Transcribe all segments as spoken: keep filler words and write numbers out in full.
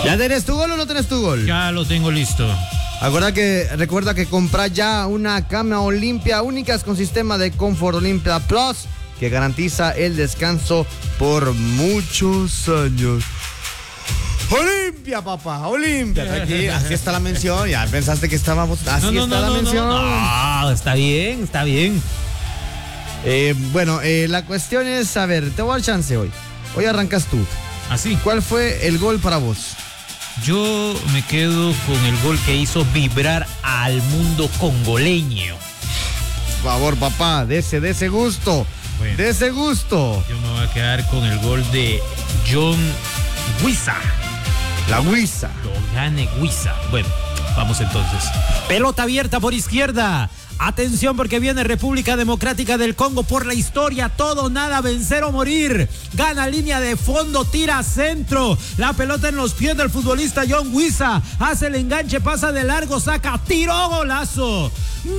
¿Ya tenés tu gol o no tenés tu gol? Ya lo tengo listo. Acuerda que, recuerda que compra ya una cama Olimpia únicas con sistema de Confort Olimpia Plus que garantiza el descanso por muchos años. Olimpia, papá, Olimpia. Aquí, así está la mención. Ya pensaste que estábamos. Así no, no, está no, la no, mención. No, no, está bien, está bien. Eh, bueno, eh, la cuestión es, a ver, te voy a dar chance hoy. Hoy arrancas tú. Así. ¿Cuál fue el gol para vos? Yo me quedo con el gol que hizo vibrar al mundo congoleño. Por favor, papá, de ese, de ese gusto. Bueno, de ese gusto. Yo me voy a quedar con el gol de John Huiza. La Huiza. Lo gane Huiza. Bueno, vamos entonces. Pelota abierta por izquierda. Atención porque viene República Democrática del Congo por la historia, todo, nada, vencer o morir. Gana línea de fondo, tira centro. La pelota en los pies del futbolista John Huiza. Hace el enganche, pasa de largo, saca, tiro, golazo.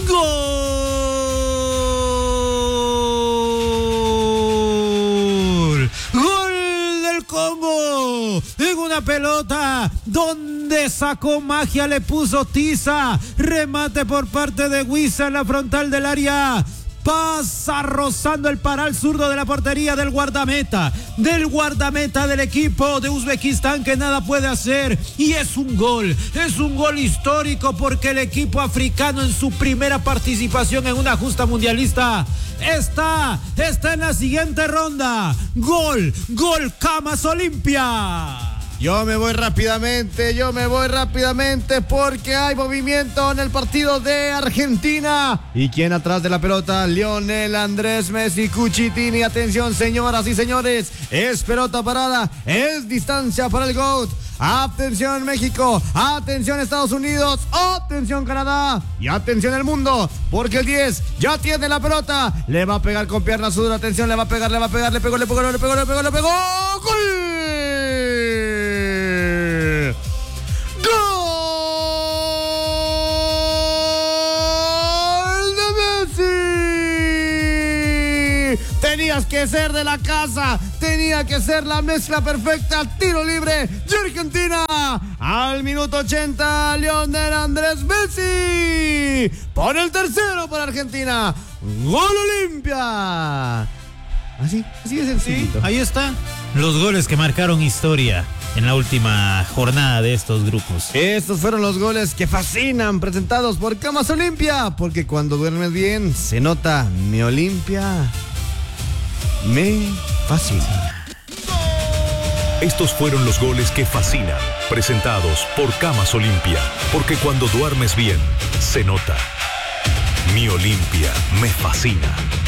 ¡Gol! ¡Gol del Congo! En una pelota donde sacó magia, le puso tiza. Remate por parte de Huiza en la frontal del área. Pasa rozando el paral zurdo de la portería del guardameta, del guardameta del equipo de Uzbekistán, que nada puede hacer. Y es un gol, es un gol histórico porque el equipo africano en su primera participación en una justa mundialista está, está en la siguiente ronda. Gol, gol Camas Olimpia. Yo me voy rápidamente, yo me voy rápidamente porque hay movimiento en el partido de Argentina. ¿Y quién atrás de la pelota? Lionel Andrés Messi Cuchitini. Atención, señoras y señores, es pelota parada, es distancia para el GOAT. Atención México, atención Estados Unidos, atención Canadá y atención el mundo, porque el diez ya tiene la pelota, le va a pegar con pierna zurda, atención, le va a pegar, le va a pegar, le pegó, le pegó, le pegó, le pegó, le pegó, ¡gol! Tenías que ser de la casa, tenía que ser la mezcla perfecta, tiro libre de Argentina. Al minuto ochenta, Lionel Andrés Messi pone el tercero para Argentina. ¡Gol Olimpia! Así, así de sencillito. Sí, ahí está. Los goles que marcaron historia en la última jornada de estos grupos. Estos fueron los goles que fascinan, presentados por Camas Olimpia, porque cuando duermes bien se nota mi Olimpia. Me fascina. Estos fueron los goles que fascinan, presentados por Camas Olimpia, porque cuando duermes bien, se nota. Mi Olimpia me fascina.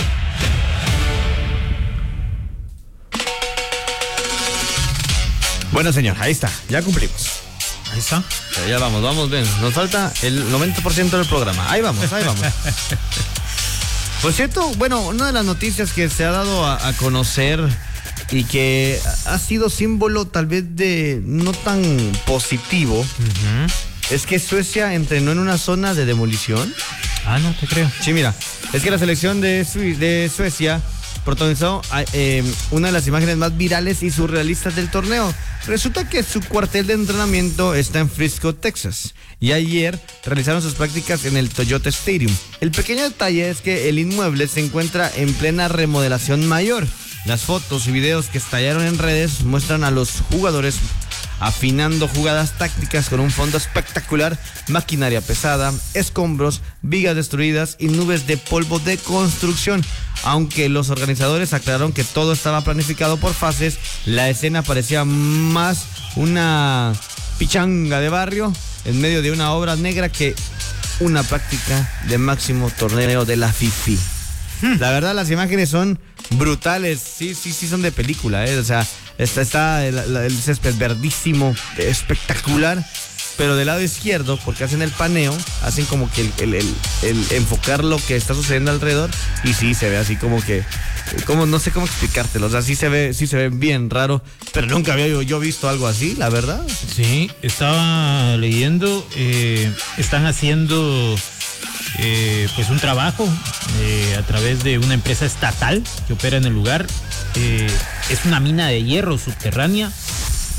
Bueno, señor, ahí está, ya cumplimos. Ahí está. Pero ya vamos, vamos bien. Nos falta el noventa por ciento del programa. Ahí vamos, ahí vamos. Por cierto, bueno, una de las noticias que se ha dado a, a conocer y que ha sido símbolo tal vez de no tan positivo, uh-huh, es que Suecia entrenó en una zona de demolición. Ah, no te creo. Sí, mira, es que la selección de, Su- de Suecia protagonizó eh, una de las imágenes más virales y surrealistas del torneo. Resulta que su cuartel de entrenamiento está en Frisco, Texas, y ayer realizaron sus prácticas en el Toyota Stadium. El pequeño detalle es que el inmueble se encuentra en plena remodelación mayor. Las fotos y videos que estallaron en redes muestran a los jugadores afinando jugadas tácticas con un fondo espectacular, maquinaria pesada, escombros, vigas destruidas y nubes de polvo de construcción. Aunque los organizadores aclararon que todo estaba planificado por fases, la escena parecía más una pichanga de barrio en medio de una obra negra que una práctica de máximo torneo de la FIFI. La verdad, las imágenes son brutales. Sí, sí, sí, son de película, ¿eh? O sea, está, está el, el césped verdísimo, espectacular. Pero del lado izquierdo, porque hacen el paneo, hacen como que el, el, el, el enfocar lo que está sucediendo alrededor. Y sí, se ve así como que, como no sé cómo explicártelo. O sea, sí se ve, sí se ve bien raro. Pero nunca había yo, yo visto algo así, la verdad. Sí, estaba leyendo, eh, están haciendo eh, pues un trabajo eh, a través de una empresa estatal que opera en el lugar. Eh, es una mina de hierro subterránea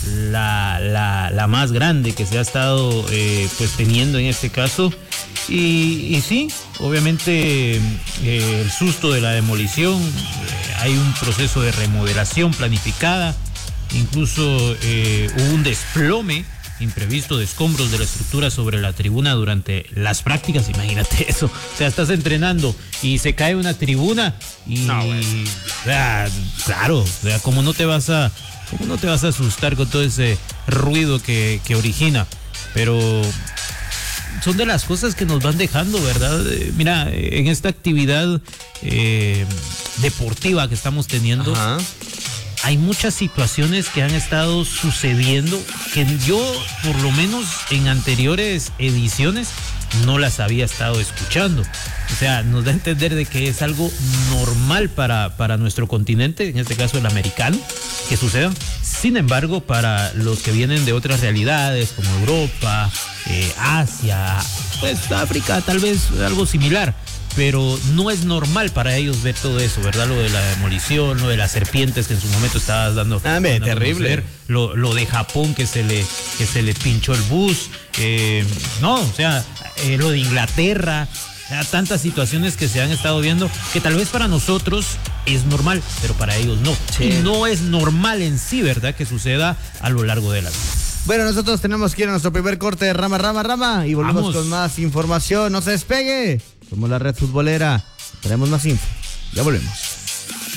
la, la, la más grande que se ha estado eh, pues teniendo en este caso. Y, y sí, obviamente eh, el susto de la demolición, eh, hay un proceso de remodelación planificada, incluso eh, hubo un desplome imprevisto de escombros de la estructura sobre la tribuna durante las prácticas, imagínate eso, o sea, estás entrenando y se cae una tribuna y, no, bueno. o sea, claro, o sea, ¿cómo no te vas a, cómo no te vas a asustar con todo ese ruido que, que origina? Pero son de las cosas que nos van dejando, ¿verdad? Eh, mira, en esta actividad eh, deportiva que estamos teniendo, ajá, hay muchas situaciones que han estado sucediendo que yo, por lo menos en anteriores ediciones, no las había estado escuchando. O sea, nos da a entender de que es algo normal para, para nuestro continente, en este caso el americano, que sucedan. Sin embargo, para los que vienen de otras realidades, como Europa, eh, Asia, pues África, tal vez algo similar. Pero no es normal para ellos ver todo eso, ¿verdad? Lo de la demolición, lo de las serpientes que en su momento estabas dando. Ah, me, terrible. Lo, lo de Japón que se le, que se le pinchó el bus. Eh, no, o sea, eh, lo de Inglaterra. O sea, tantas situaciones que se han estado viendo que tal vez para nosotros es normal, pero para ellos no. Sí. Y no es normal en sí, ¿verdad? Que suceda a lo largo de la vida. Bueno, nosotros tenemos que ir a nuestro primer corte de Rama, Rama, Rama y volvemos Vamos. con más información. No se despegue. Somos la Red Futbolera. Tenemos más info. Ya volvemos.